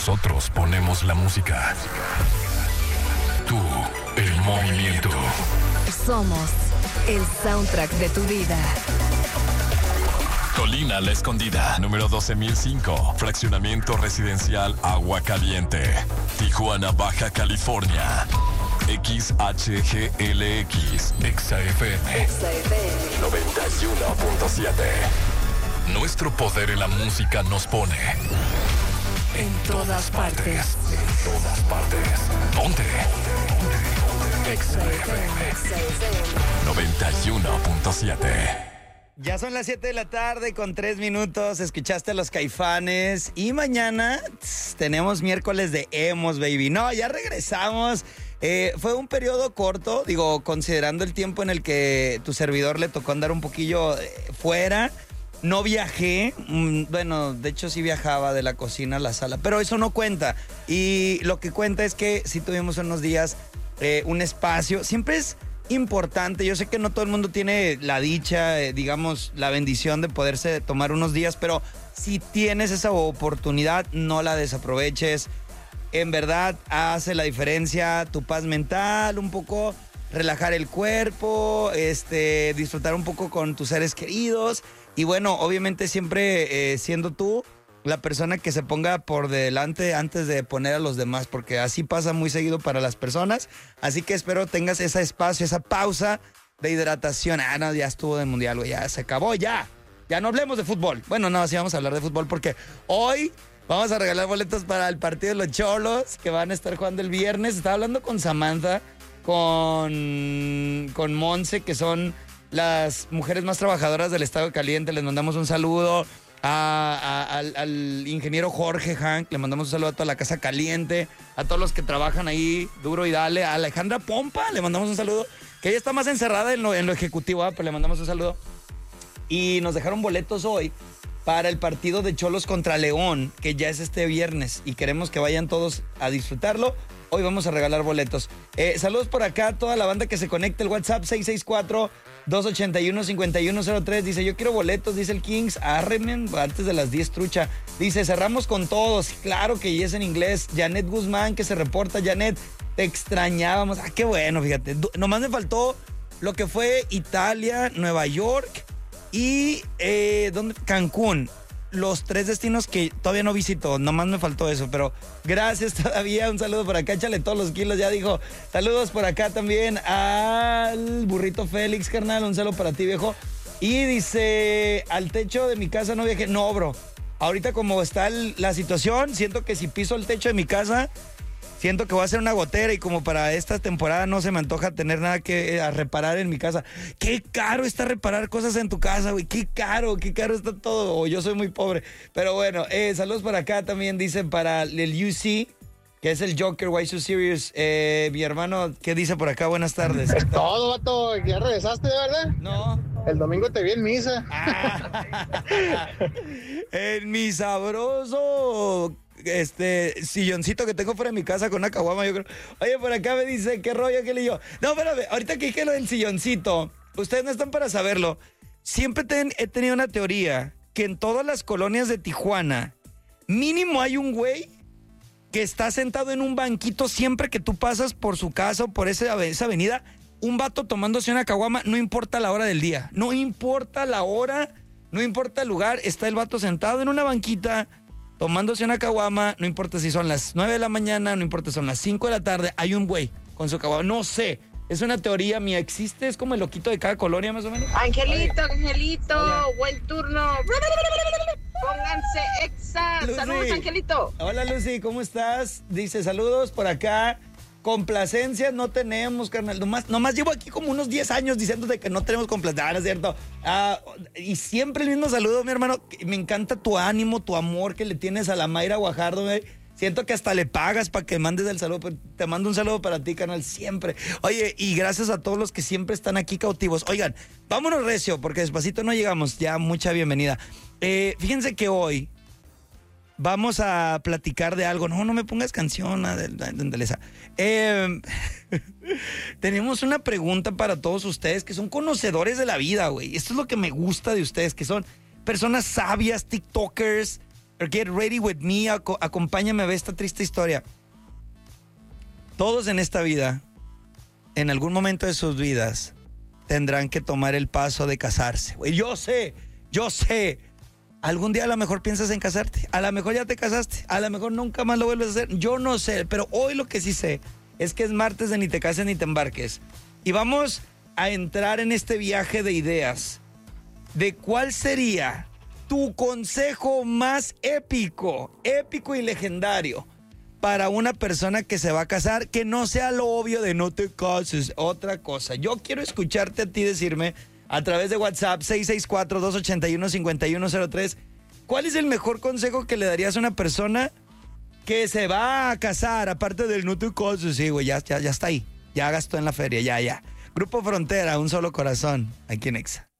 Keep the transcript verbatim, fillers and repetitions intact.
Nosotros ponemos la música. Tú, el movimiento. Somos el soundtrack de tu vida. Colina La Escondida, número doce mil cinco. Fraccionamiento residencial Agua Caliente. Tijuana, Baja California. X H G L X. Exa F M. Exa F M. noventa y uno punto siete. Nuestro poder en la música nos pone En todas partes. En todas partes. Ponte. Exa F M. noventa y uno punto siete. Ya son las siete de la tarde con tres minutos, escuchaste a los Caifanes y mañana tss, tenemos miércoles de emos, baby. No, ya regresamos. Eh, fue un periodo corto, digo, considerando el tiempo en el que tu servidor le tocó andar un poquillo eh, fuera. No viajé, mm, bueno, de hecho sí viajaba de la cocina a la sala, pero eso no cuenta. Y lo que cuenta es que sí tuvimos unos días, eh, un espacio, siempre es importante. Yo sé que no todo el mundo tiene la dicha, eh, digamos, la bendición de poderse tomar unos días, pero si tienes esa oportunidad, no la desaproveches. En verdad, hace la diferencia tu paz mental, un poco relajar el cuerpo, este, disfrutar un poco con tus seres queridos. Y bueno, obviamente siempre eh, siendo tú la persona que se ponga por delante antes de poner a los demás, porque así pasa muy seguido para las personas. Así que espero tengas ese espacio, esa pausa de hidratación. Ah, no, ya estuvo de mundial, güey, ya se acabó, ya. Ya no hablemos de fútbol. Bueno, no, sí vamos a hablar de fútbol porque hoy vamos a regalar boletos para el partido de los Cholos que van a estar jugando el viernes. Estaba hablando con Samantha, con, con Monse, que son las mujeres más trabajadoras del Estado Caliente. Les mandamos un saludo. A, a, al, al ingeniero Jorge Hank, le mandamos un saludo a toda la Casa Caliente, a todos los que trabajan ahí duro y dale, a Alejandra Pompa le mandamos un saludo, que ella está más encerrada en lo, en lo ejecutivo, ¿eh? Pero le mandamos un saludo. Y nos dejaron boletos hoy para el partido de Cholos contra León, que ya es este viernes, y queremos que vayan todos a disfrutarlo. Hoy vamos a regalar boletos. Eh, saludos por acá a toda la banda que se conecta. El WhatsApp seis seis cuatro, dos ocho uno, cinco uno cero tres. Dice, yo quiero boletos, dice el Kings. Arremen antes de las diez, trucha. Dice, cerramos con todos. Claro que ya es en inglés. Janet Guzmán, que se reporta. Janet, te extrañábamos. Ah, qué bueno, fíjate. Nomás me faltó lo que fue Italia, Nueva York y eh, ¿dónde? Cancún. Los tres destinos que todavía no visito, nomás me faltó eso, pero gracias todavía, un saludo por acá, échale todos los kilos, ya dijo, saludos por acá también al burrito Félix, carnal, un saludo para ti, viejo, y dice, al techo de mi casa no viaje, no, bro, ahorita como está el, la situación, siento que si piso el techo de mi casa, siento que voy a hacer una gotera y como para esta temporada no se me antoja tener nada que eh, a reparar en mi casa. Qué caro está reparar cosas en tu casa, güey. Qué caro, qué caro está todo. O yo soy muy pobre. Pero bueno, eh, saludos por acá también dicen para el U C, que es el Joker, Why So Serious. Eh, mi hermano, ¿qué dice por acá? Buenas tardes. Es todo, vato. ¿Ya regresaste, de verdad? No. El domingo te vi en misa. Ah, en mi sabroso este silloncito que tengo fuera de mi casa con una caguama, yo creo. Oye, por acá me dice, ¿qué rollo? ¿Qué le yo? No, espérame, ahorita que dije lo del silloncito, ustedes no están para saberlo. Siempre ten, he tenido una teoría que en todas las colonias de Tijuana, mínimo hay un güey que está sentado en un banquito siempre que tú pasas por su casa o por esa, esa avenida, un vato tomándose una caguama, no importa la hora del día, no importa la hora, no importa el lugar, está el vato sentado en una banquita, tomándose una caguama, no importa si son las nueve de la mañana, no importa si son las cinco de la tarde, hay un güey con su caguama, no sé, es una teoría mía, existe, es como el loquito de cada colonia más o menos. Angelito, Angelito, Hola. Buen turno. Pónganse exa. Lucy. Saludos, Angelito. Hola, Lucy, ¿cómo estás? Dice, saludos por acá. Complacencias no tenemos, carnal. Nomás, nomás llevo aquí como unos diez años diciéndote que no tenemos complacencias, ¿no es cierto? Ah, y siempre el mismo saludo, mi hermano. Me encanta tu ánimo, tu amor que le tienes a la Mayra Guajardo, güey. Siento que hasta le pagas para que mandes el saludo. Te mando un saludo para ti, carnal, siempre. Oye, y gracias a todos los que siempre están aquí cautivos. Oigan, vámonos recio, porque despacito no llegamos. Ya, mucha bienvenida. Eh, fíjense que hoy vamos a platicar de algo. No, no me pongas canción, Andelesa. Eh, tenemos una pregunta para todos ustedes que son conocedores de la vida, güey. Esto es lo que me gusta de ustedes, que son personas sabias, tiktokers, Get ready with me, aco- acompáñame a ver esta triste historia. Todos en esta vida, en algún momento de sus vidas, tendrán que tomar el paso de casarse. Güey, yo sé, yo sé. Algún día a lo mejor piensas en casarte, a lo mejor ya te casaste, a lo mejor nunca más lo vuelves a hacer, yo no sé, pero hoy lo que sí sé es que es martes de ni te cases ni te embarques. Y vamos a entrar en este viaje de ideas de cuál sería tu consejo más épico, épico y legendario para una persona que se va a casar, que no sea lo obvio de no te cases, otra cosa. Yo quiero escucharte a ti decirme a través de WhatsApp seis seis cuatro, dos ocho uno, cinco uno cero tres, ¿cuál es el mejor consejo que le darías a una persona que se va a casar, aparte del no te cases? Sí, güey, ya, ya, ya está ahí, ya gastó en la feria, ya, ya. Grupo Frontera, Un Solo Corazón, aquí en Exa.